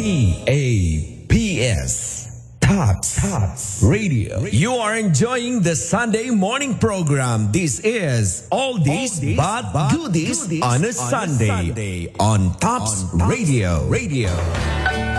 TAPS. Tops Radio. You are enjoying the Sunday morning program. This is Oldies but Goodies on a Sunday on Tops Radio.